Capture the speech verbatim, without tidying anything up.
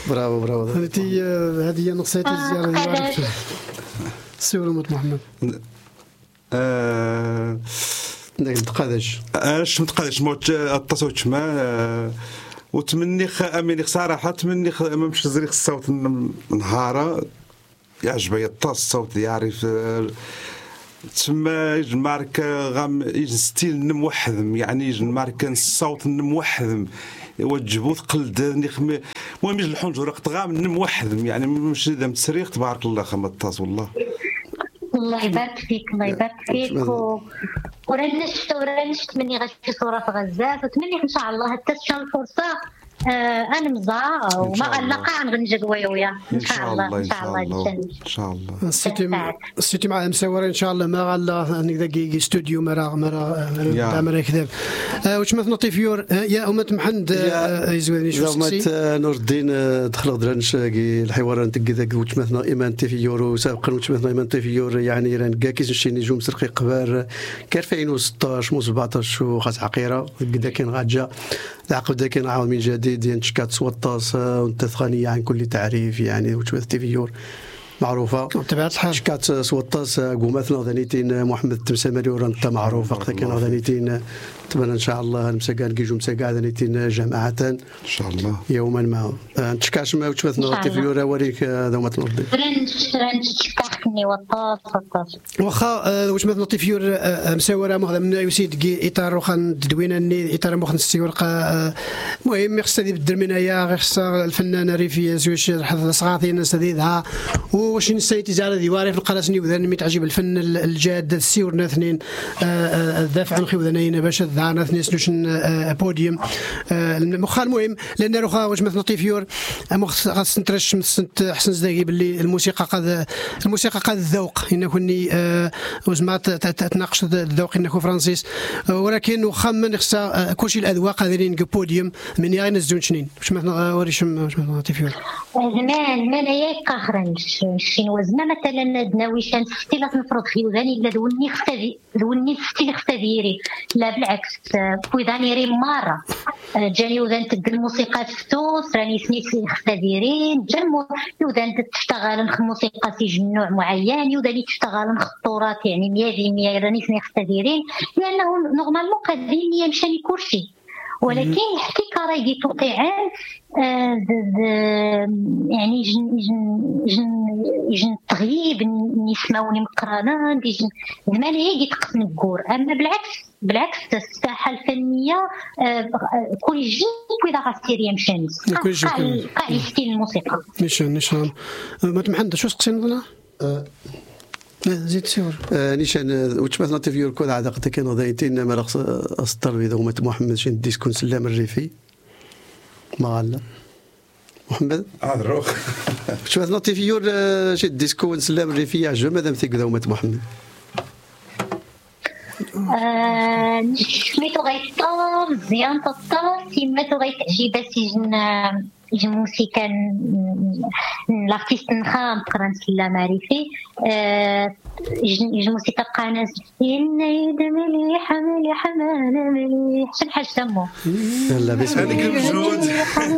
برافو برافو. هذه هذه نصيحتي الزياره ديالك سي ولد محمد. اه نتقادش اش نتقادش موت التصوت ما وتمني امني صراحه تمني ما مش زريخ الصوت نهار يعجبني الصوت يعرف تما مارك غام ستيل نموحدم يعني مارك الصوت نموحدم يوجبوا قلد نخمي المهم يجي الحنجره قطغام نموحدم يعني مش اذا متسريق تبارك الله خمت الطاس والله. الله يبارك فيك الله يبارك فيك و... ورنشت ورنشت مني غشي صورة في غزة وتمني إن شاء الله تتشال الفرصة. آه أنا مزا وما غلقا عن غنجق ويويا إن شاء الله إن شاء الله إن شاء الله. السيتي السيتي مع مسورين إن شاء الله ما غلا نقدر جي استوديو مرا مرا مرا كذا. واش ما نطيفيور يا أمة محمد يزويني شو سكسي. أمة نور الدين دخل درنش الحوار نتقدك واش مثلا إيمان تيفيور وسابقا واش مثلا إيمان تيفيور يعني ران كاكيس شي نجوم سرقي قبار كألفين وستطاش مو سبعطاش وخاص عقيرة قدا كان غاجا العقد كان عاود من جديد ينتشكات سوطاس وانت ثانية عن كل تعريف يعني وشوية تيفيور معروفة تبعت الحال شكات سوطاس قومتنا ذنيتين محمد التمسامري ورنت معروف وقت كان ذنيتين تبان ان شاء الله المساقان كيجو مساقان ذنيتين جماعة ان شاء الله يوما ما نتشكاش ما وشوية تيفيور وريك دوما تنرضي رنش رنش تشكاحني وطاس وطاس واخا واش مثلا تيفيور مساورة مغدا من يسيد اطار وخان تدوينني اطار مخن السيورقه المهم خصها دي بدر منايا غير خصها الفنانه ريفيه زوج حظ صغاطي الناس هذه واش نسيتي زعما ديواري في القراسني وذن مي تعجب الفن الجاد السيورنا اثنين الدافع عن خوذنين باش ذانا اثنين سنوشن بوديوم المخا المهم لان روخا واش مثلا طيفيور خاص نترش حسن زداقي باللي الموسيقى قد الموسيقى قد الذوق ان كوني وزما تناقش الذوق انكو فرانسيس ولكن وخمن خصها كلشي الاذواق قادرين بوديوم من يعني الزون شنين واش مثلا وريش واش مثلا طيفيور زمان ما ياك قهرنش شنو زعما مثلا دناويشان ستيلات نفرض خيوذاني الا دوني اختدي دوني ستيل اختديري لا بالعكس كويداني ري مره جاني وذان تد الموسيقى فتوس راني سنيت اختديرين جمو يوذان تشتغل نخ موسيقى سي نوع معين يوذاني تشتغل نخ خطورات يعني مية بالمية راني سني اختديرين لانه نورمالمون قادرين يمشي كلشي ولكن يحكي كرايدي توقيعان يعني جن جن جن جن تغيب نسمعوني مقرانا جن زمان هي تقسم الكور اما بالعكس بالعكس الساحه الفنيه كل جن كذا غاسيريا مشانس قاعد قاعد يستيل الموسيقى نشان نشان ما تمحمد شو سقسي نظنا زيد سيور نيشان واش مثلا تيفيور كود عاد قد كانوا ضايتين ما رخص اسطر اذا هما محمد شين ديسكون سلام الريفي ما غلا محمد هذا الروخ واش مثلا تيفيور شي ديسكون سلام الريفي عجب ماذا مثيك هما محمد سميتو غيطار مزيان طاطا سميتو غيتعجب سجن جن موسيقى لارتيست نخام قران سلا معرفي جن موسيقى قناة ستين نايد مليح مليح مليح شنو حاجه سمو لا بسم الله